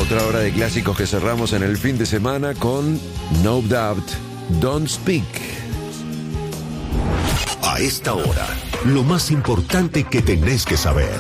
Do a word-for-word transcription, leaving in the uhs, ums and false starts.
Otra hora de clásicos que cerramos en el fin de semana con No Doubt, Don't Speak. A esta hora, lo más importante que tenés que saber.